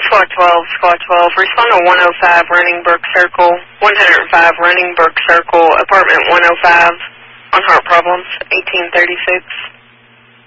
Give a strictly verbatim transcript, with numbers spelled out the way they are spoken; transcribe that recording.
Squad twelve, Squad twelve, respond to one oh five Running Brook Circle, one oh five Running Brook Circle, apartment one oh five, on heart problems, eighteen thirty-six.